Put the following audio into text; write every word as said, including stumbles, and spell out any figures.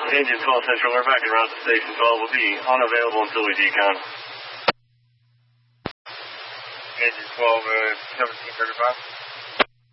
Engine twelve Central, we're back en route to Station twelve. We'll be unavailable until we decon. Engine twelve, uh, seventeen thirty-five.